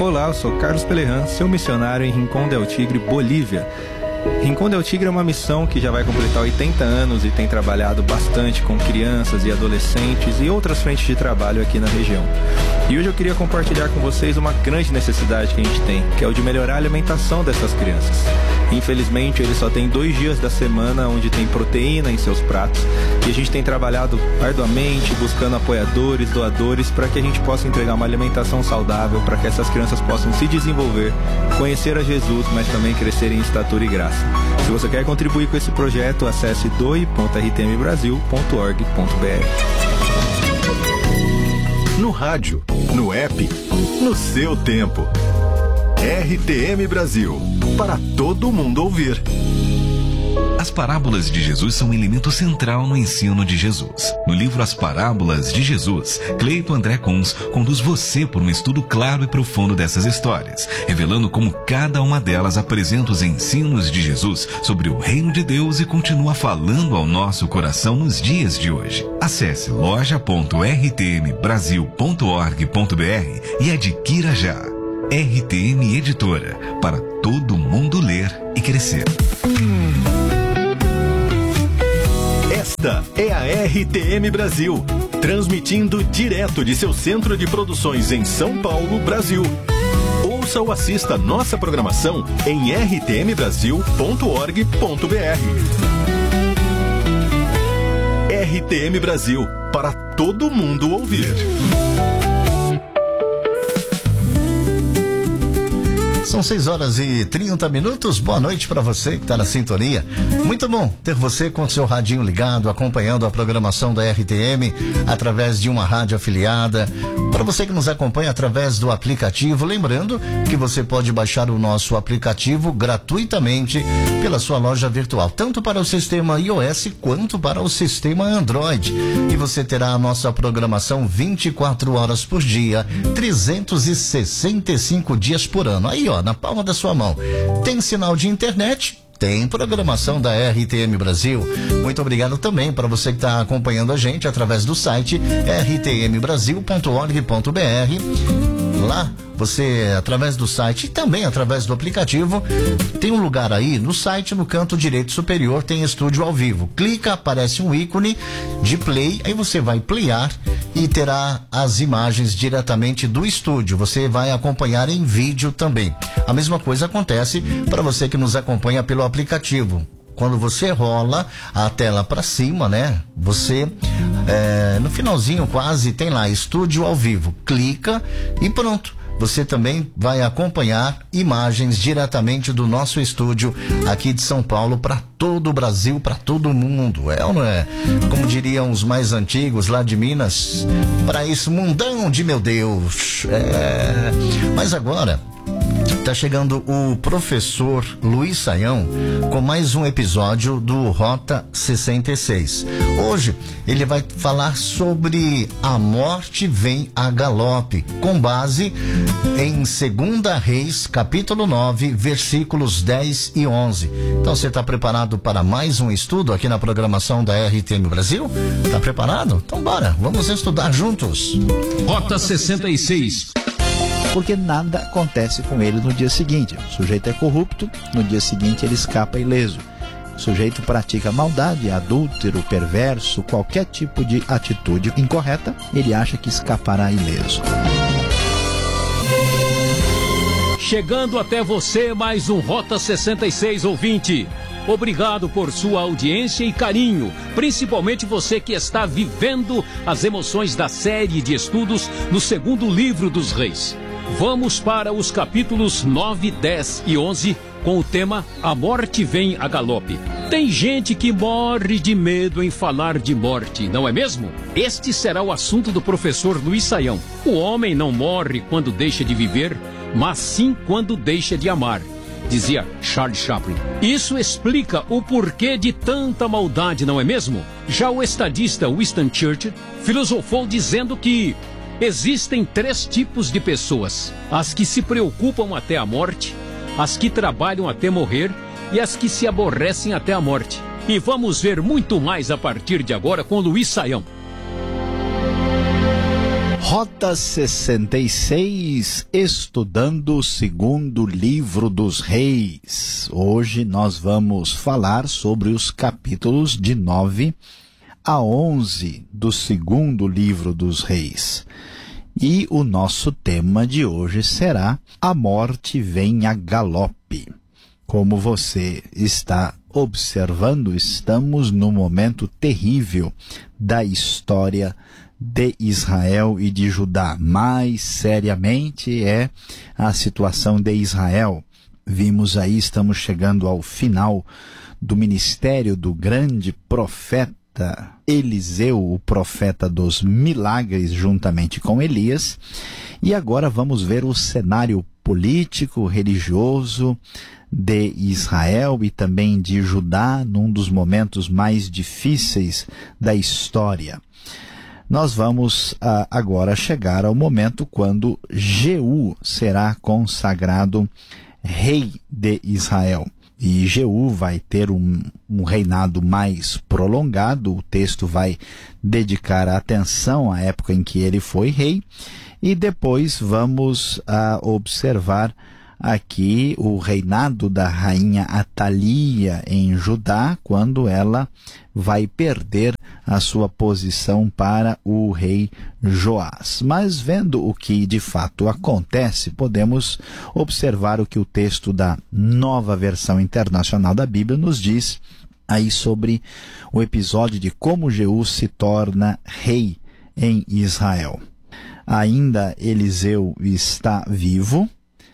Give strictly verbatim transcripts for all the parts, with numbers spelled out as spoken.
Olá, eu sou Carlos Pelerran, seu missionário em Rincón del Tigre, Bolívia. Rincón del Tigre é uma missão que já vai completar oitenta anos e tem trabalhado bastante com crianças e adolescentes e outras frentes de trabalho aqui na região. E hoje eu queria compartilhar com vocês uma grande necessidade que a gente tem, que é o de melhorar a alimentação dessas crianças. Infelizmente, eles só têm dois dias da semana onde tem proteína em seus pratos e a gente tem trabalhado arduamente, buscando apoiadores, doadores, para que a gente possa entregar uma alimentação saudável, para que essas crianças possam se desenvolver, conhecer a Jesus, mas também crescer em estatura e graça. Se você quer contribuir com esse projeto, acesse doe ponto r t m brasil ponto org ponto b r. No rádio, no app, no seu tempo. R T M Brasil, para todo mundo ouvir. As parábolas de Jesus são um elemento central no ensino de Jesus. No livro As Parábolas de Jesus, Cleito André Kunz conduz você por um estudo claro e profundo dessas histórias, revelando como cada uma delas apresenta os ensinos de Jesus sobre o reino de Deus e continua falando ao nosso coração nos dias de hoje. Acesse loja ponto r t m brasil ponto org ponto b r e adquira já. R T M Editora, para todo mundo ler e crescer. Esta é a R T M Brasil, transmitindo direto de seu centro de produções em São Paulo, Brasil. Ouça ou assista nossa programação em r t m brasil ponto org ponto b r. R T M Brasil, para todo mundo ouvir. São seis horas e trinta minutos. Boa noite para você que está na sintonia. Muito bom ter você com o seu radinho ligado, acompanhando a programação da R T M através de uma rádio afiliada. Para você que nos acompanha através do aplicativo, lembrando que você pode baixar o nosso aplicativo gratuitamente pela sua loja virtual, tanto para o sistema iOS quanto para o sistema Android. E você terá a nossa programação vinte e quatro horas por dia, trezentos e sessenta e cinco dias por ano. Aí, ó, na palma da sua mão. Tem sinal de internet? Tem programação da R T M Brasil. Muito obrigado também para você que está acompanhando a gente através do site r t m brasil ponto org ponto b r. Lá, você, através do site e também através do aplicativo, tem um lugar aí no site, no canto direito superior, tem estúdio ao vivo. Clica, aparece um ícone de play, aí você vai playar e terá as imagens diretamente do estúdio. Você vai acompanhar em vídeo também. A mesma coisa acontece para você que nos acompanha pelo aplicativo. Quando você rola a tela para cima, né? Você, é, no finalzinho quase, tem lá estúdio ao vivo. Clica e pronto. Você também vai acompanhar imagens diretamente do nosso estúdio aqui de São Paulo para todo o Brasil, para todo o mundo. É ou não é? Como diriam os mais antigos lá de Minas, para esse mundão de meu Deus. É. Mas agora tá chegando o professor Luiz Saião com mais um episódio do Rota sessenta e seis. Hoje ele vai falar sobre a morte vem a galope, com base em Segunda Reis, capítulo nove, versículos dez e onze. Então você está preparado para mais um estudo aqui na programação da R T M Brasil? Tá preparado? Então bora, vamos estudar juntos. Rota sessenta e seis. Porque nada acontece com ele no dia seguinte. O sujeito é corrupto, no dia seguinte ele escapa ileso. O sujeito pratica maldade, adúltero, perverso, qualquer tipo de atitude incorreta, ele acha que escapará ileso. Chegando até você mais um Rota sessenta e seis, ouvinte. Obrigado por sua audiência e carinho, principalmente você que está vivendo as emoções da série de estudos no segundo livro dos reis. Vamos para os capítulos nove, dez e onze com o tema A Morte Vem a Galope. Tem gente que morre de medo em falar de morte, não é mesmo? Este será o assunto do professor Luiz Saião. O homem não morre quando deixa de viver, mas sim quando deixa de amar, dizia Charles Chaplin. Isso explica o porquê de tanta maldade, não é mesmo? Já o estadista Winston Churchill filosofou dizendo que existem três tipos de pessoas: as que se preocupam até a morte, as que trabalham até morrer e as que se aborrecem até a morte. E vamos ver muito mais a partir de agora com Luiz Saião. Rota sessenta e seis, estudando o segundo livro dos Reis. Hoje nós vamos falar sobre os capítulos de nove a onze do segundo livro dos Reis. E o nosso tema de hoje será A Morte Vem a Galope. Como você está observando, estamos num momento terrível da história de Israel e de Judá. Mais seriamente é a situação de Israel. Vimos aí, estamos chegando ao final do ministério do grande profeta Eliseu, o profeta dos milagres, juntamente com Elias. E agora vamos ver o cenário político, religioso de Israel e também de Judá, num dos momentos mais difíceis da história. Nós vamos uh, agora chegar ao momento quando Jeú será consagrado rei de Israel. E Jeú vai ter um, um reinado mais prolongado. O texto vai dedicar a atenção à época em que ele foi rei. E depois vamos uh, observar aqui o reinado da rainha Atalia em Judá, quando ela vai perder a sua posição para o rei Joás. Mas vendo o que de fato acontece, podemos observar o que o texto da Nova Versão Internacional da Bíblia nos diz aí sobre o episódio de como Jeú se torna rei em Israel. Ainda Eliseu está vivo,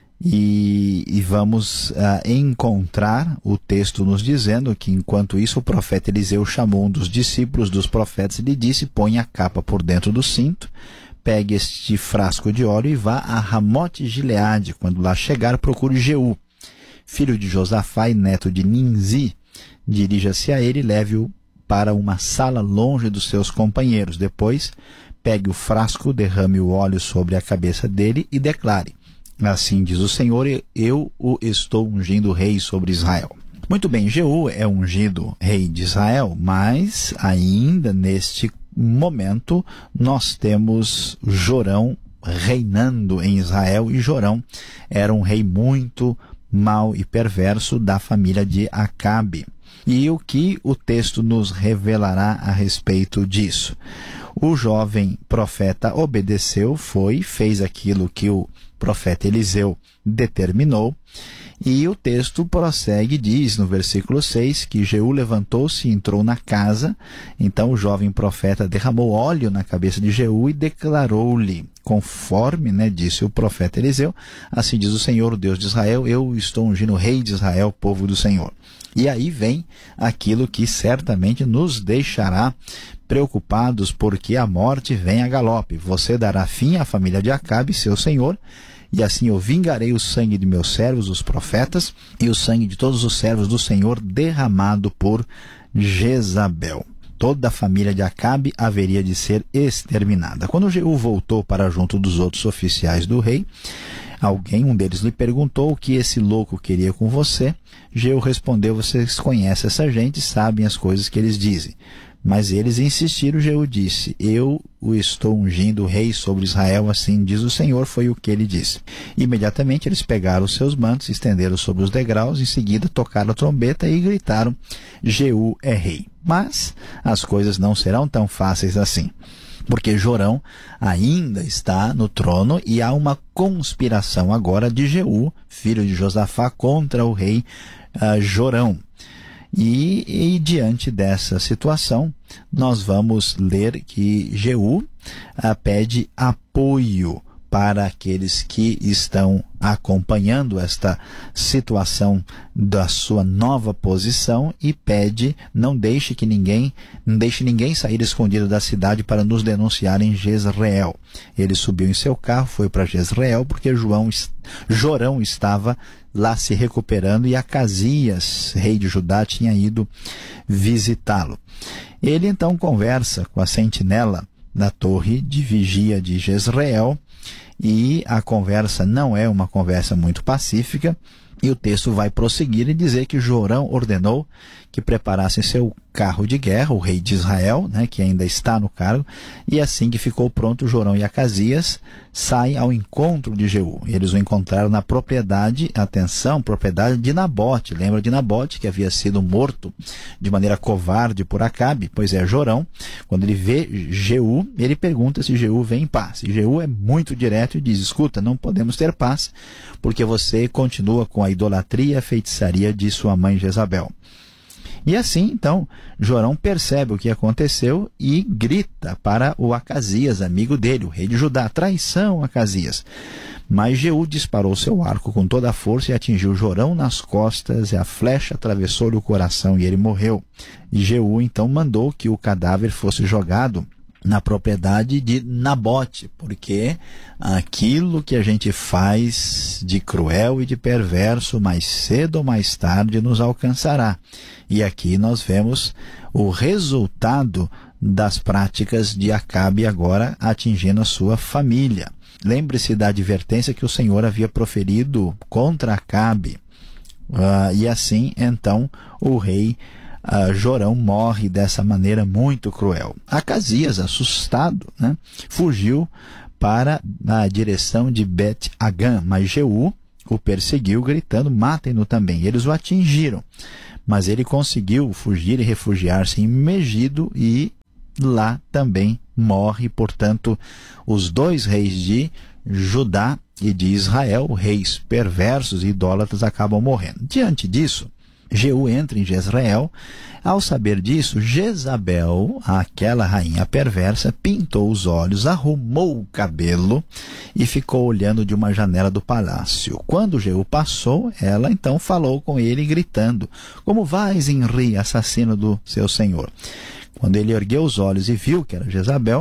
E, e vamos uh, encontrar o texto nos dizendo que, enquanto isso, o profeta Eliseu chamou um dos discípulos dos profetas e lhe disse: põe a capa por dentro do cinto, pegue este frasco de óleo e vá a Ramote Gileade. Quando lá chegar, procure Jeú, filho de Josafá e neto de Ninzi. Dirija-se a ele e leve-o para uma sala longe dos seus companheiros. Depois, pegue o frasco, derrame o óleo sobre a cabeça dele e declare: assim diz o Senhor, eu o estou ungindo rei sobre Israel. Muito bem, Jeú é ungido rei de Israel, mas ainda neste momento nós temos Jorão reinando em Israel, e Jorão era um rei muito mau e perverso da família de Acabe. E o que o texto nos revelará a respeito disso? O jovem profeta obedeceu, foi, fez aquilo que o profeta Eliseu determinou, e o texto prossegue e diz no versículo seis que Jeú levantou-se e entrou na casa. Então o jovem profeta derramou óleo na cabeça de Jeú e declarou-lhe, conforme, né, disse o profeta Eliseu: assim diz o Senhor, o Deus de Israel, eu estou ungindo o rei de Israel, povo do Senhor. E aí vem aquilo que certamente nos deixará preocupados, porque a morte vem a galope. Você dará fim à família de Acabe, seu senhor, e assim eu vingarei o sangue de meus servos, os profetas, e o sangue de todos os servos do Senhor derramado por Jezabel. Toda a família de Acabe haveria de ser exterminada. Quando Jeú voltou para junto dos outros oficiais do rei, alguém, um deles, lhe perguntou: o que esse louco queria com você? Jeú respondeu: vocês conhecem essa gente, sabem as coisas que eles dizem. Mas eles insistiram. Jeú disse: eu o estou ungindo rei sobre Israel, assim diz o Senhor, foi o que ele disse. Imediatamente eles pegaram os seus mantos, estenderam sobre os degraus, em seguida tocaram a trombeta e gritaram: Jeú é rei. Mas as coisas não serão tão fáceis assim, porque Jorão ainda está no trono e há uma conspiração agora de Jeú, filho de Josafá, contra o rei uh, Jorão. E, e diante dessa situação, nós vamos ler que Jeú uh, pede apoio para aqueles que estão acompanhando esta situação da sua nova posição, e pede: não deixe que ninguém, não deixe ninguém sair escondido da cidade para nos denunciar em Jezreel. Ele subiu em seu carro, foi para Jezreel, porque João, Jorão estava lá se recuperando e Acasias, rei de Judá, tinha ido visitá-lo. Ele então conversa com a sentinela da torre de vigia de Jezreel, e a conversa não é uma conversa muito pacífica, e o texto vai prosseguir e dizer que Jorão ordenou que preparassem seu carro de guerra, o rei de Israel, né, que ainda está no cargo, e assim que ficou pronto, Jorão e Acasias saem ao encontro de Jeú. Eles o encontraram na propriedade, atenção, propriedade de Nabote. Lembra de Nabote, que havia sido morto de maneira covarde por Acabe? Pois é, Jorão, quando ele vê Jeú, ele pergunta se Jeú vem em paz. E Jeú é muito direto e diz: escuta, não podemos ter paz, porque você continua com a idolatria e a feitiçaria de sua mãe Jezabel. E assim, então, Jorão percebe o que aconteceu e grita para o Acasias, amigo dele, o rei de Judá: traição, Acasias. Mas Jeú disparou seu arco com toda a força e atingiu Jorão nas costas, e a flecha atravessou-lhe o coração e ele morreu. E Jeú então mandou que o cadáver fosse jogado na propriedade de Nabote, porque aquilo que a gente faz de cruel e de perverso, mais cedo ou mais tarde nos alcançará. E aqui nós vemos o resultado das práticas de Acabe agora atingindo a sua família. Lembre-se da advertência que o Senhor havia proferido contra Acabe. Uh, e assim, então, o rei Uh, Jorão morre dessa maneira muito cruel. Acasias, assustado, né, fugiu para a direção de Bet-Agã, mas Jeú o perseguiu, gritando: matem-no também. Eles o atingiram, mas ele conseguiu fugir e refugiar-se em Megido, e lá também morre. Portanto, os dois reis de Judá e de Israel, reis perversos e idólatras, acabam morrendo. Diante disso, Jeú entra em Jezreel. Ao saber disso, Jezabel, aquela rainha perversa, pintou os olhos, arrumou o cabelo e ficou olhando de uma janela do palácio. Quando Jeú passou, ela então falou com ele, gritando: como vais, Enri, assassino do seu senhor? Quando ele ergueu os olhos e viu que era Jezabel: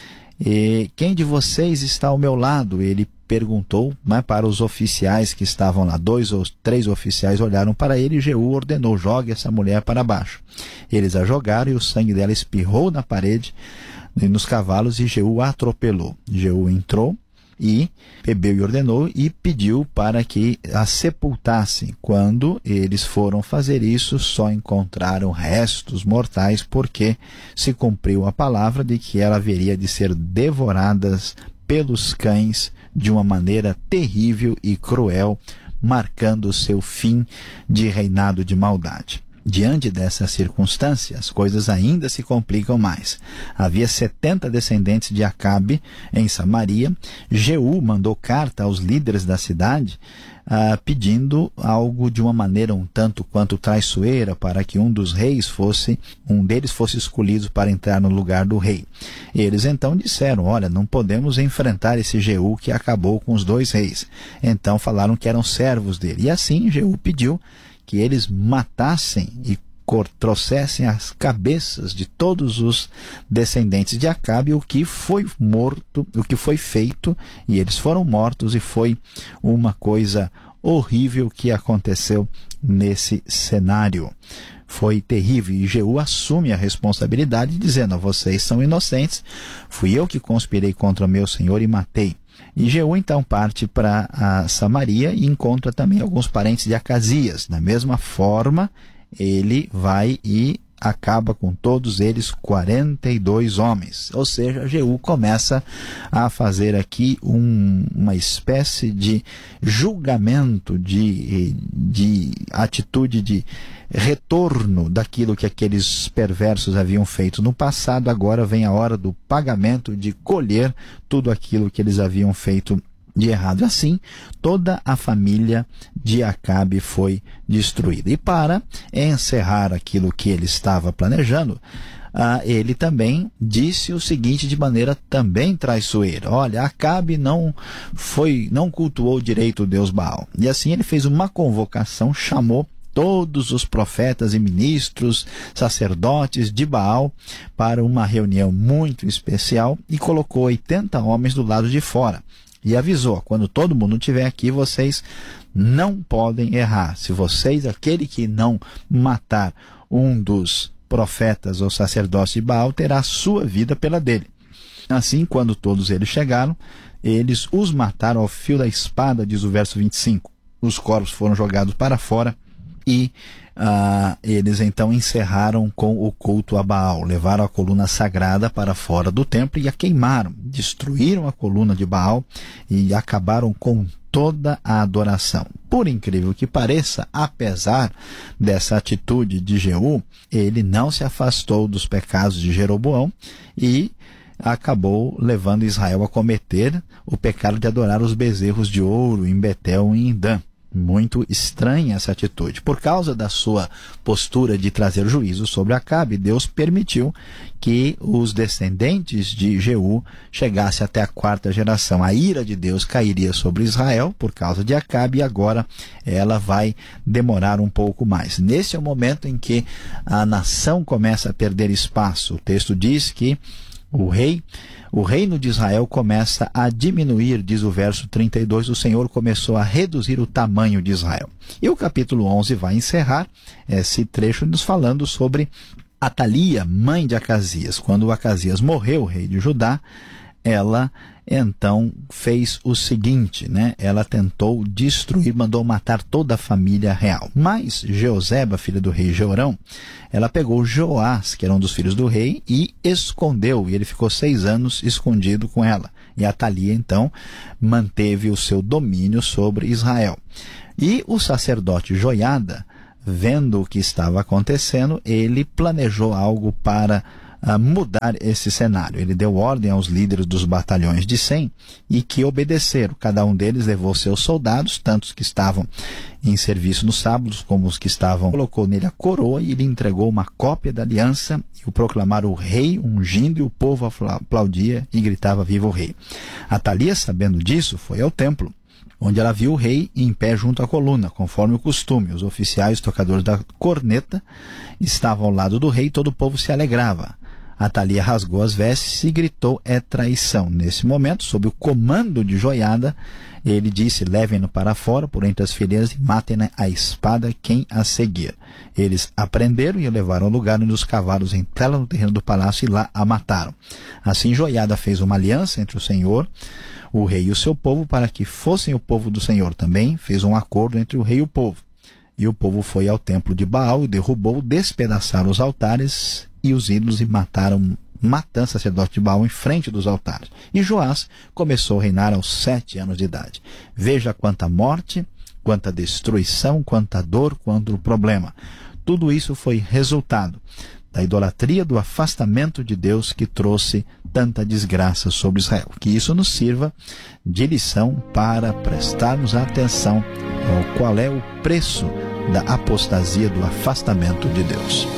e quem de vocês está ao meu lado? Ele perguntou, mas para os oficiais que estavam lá. Dois ou três oficiais olharam para ele e Jeú ordenou: jogue essa mulher para baixo. Eles a jogaram e o sangue dela espirrou na parede e nos cavalos, e Jeú a atropelou. Jeú entrou e bebeu e ordenou e pediu para que a sepultassem. Quando eles foram fazer isso, só encontraram restos mortais, porque se cumpriu a palavra de que ela haveria de ser devorada pelos cães de uma maneira terrível e cruel, marcando o seu fim de reinado de maldade. Diante dessas circunstâncias, as coisas ainda se complicam mais. Havia setenta descendentes de Acabe em Samaria. Jeú mandou carta aos líderes da cidade, ah, pedindo algo de uma maneira um tanto quanto traiçoeira, para que um dos reis fosse, um deles fosse escolhido para entrar no lugar do rei. Eles então disseram: olha, não podemos enfrentar esse Jeú que acabou com os dois reis. Então falaram que eram servos dele. E assim Jeú pediu que eles matassem e trouxessem as cabeças de todos os descendentes de Acabe, o que foi morto, o que foi feito, e eles foram mortos, e foi uma coisa horrível que aconteceu nesse cenário. Foi terrível, e Jeú assume a responsabilidade, dizendo: vocês são inocentes, fui eu que conspirei contra o meu senhor e matei. E Jeú então parte para a Samaria e encontra também alguns parentes de Acasias. Da mesma forma, ele vai e acaba com todos eles, quarenta e dois homens. Ou seja, Jeú começa a fazer aqui um, uma espécie de julgamento, de, de atitude de retorno daquilo que aqueles perversos haviam feito no passado. Agora vem a hora do pagamento, de colher tudo aquilo que eles haviam feito de errado. Assim, toda a família de Acabe foi destruída. E para encerrar aquilo que ele estava planejando, ah, ele também disse o seguinte de maneira também traiçoeira: olha, Acabe não foi, não cultuou direito o Deus Baal. E assim ele fez uma convocação, chamou todos os profetas e ministros, sacerdotes de Baal para uma reunião muito especial e colocou oitenta homens do lado de fora. E avisou: quando todo mundo estiver aqui, vocês não podem errar. Se vocês, aquele que não matar um dos profetas ou sacerdotes de Baal, terá a sua vida pela dele. Assim, quando todos eles chegaram, eles os mataram ao fio da espada, diz o verso vinte e cinco. Os corpos foram jogados para fora e ah, eles então encerraram com o culto a Baal, levaram a coluna sagrada para fora do templo e a queimaram, destruíram a coluna de Baal e acabaram com toda a adoração. Por incrível que pareça, apesar dessa atitude de Jeú, ele não se afastou dos pecados de Jeroboão e acabou levando Israel a cometer o pecado de adorar os bezerros de ouro em Betel e em Dan. Muito estranha essa atitude. Por causa da sua postura de trazer juízo sobre Acabe, Deus permitiu que os descendentes de Jeú chegassem até a quarta geração. A ira de Deus cairia sobre Israel por causa de Acabe e agora ela vai demorar um pouco mais. Nesse é o momento em que a nação começa a perder espaço. O texto diz que o rei, o reino de Israel começa a diminuir, diz o verso trinta e dois, o Senhor começou a reduzir o tamanho de Israel. E o capítulo onze vai encerrar esse trecho nos falando sobre Atalia, mãe de Acasias. Quando Acasias morreu, rei de Judá, ela então fez o seguinte, né? Ela tentou destruir, mandou matar toda a família real. Mas Jeoseba, filha do rei Jeorão, ela pegou Joás, que era um dos filhos do rei, e escondeu. E ele ficou seis anos escondido com ela. E Atalia, então, manteve o seu domínio sobre Israel. E o sacerdote Joiada, vendo o que estava acontecendo, ele planejou algo para a mudar esse cenário. Ele deu ordem aos líderes dos batalhões de cem e que obedeceram. Cada um deles levou seus soldados, tanto os que estavam em serviço nos sábados como os que estavam. Colocou nele a coroa e lhe entregou uma cópia da aliança e o proclamaram o rei, ungindo, e o povo aplaudia e gritava: viva o rei. Atalia, sabendo disso, foi ao templo, onde ela viu o rei em pé junto à coluna, conforme o costume. Os oficiais tocadores da corneta estavam ao lado do rei e todo o povo se alegrava. Atalia rasgou as vestes e gritou: é traição. Nesse momento, sob o comando de Joiada, ele disse: levem-no para fora, por entre as fileiras, e matem a espada quem a seguir. Eles a prenderam e o levaram ao lugar onde os cavalos entraram no terreno do palácio e lá a mataram. Assim Joiada fez uma aliança entre o Senhor, o rei e o seu povo, para que fossem o povo do Senhor. Também fez um acordo entre o rei e o povo. E o povo foi ao templo de Baal e derrubou, despedaçaram os altares e os ídolos e mataram Matã, sacerdote de Baal, em frente dos altares. E Joás começou a reinar aos sete anos de idade. Veja quanta morte, quanta destruição, quanta dor, quanto problema. Tudo isso foi resultado da idolatria, do afastamento de Deus que trouxe tanta desgraça sobre Israel. Que isso nos sirva de lição para prestarmos atenção ao qual é o preço da apostasia, do afastamento de Deus.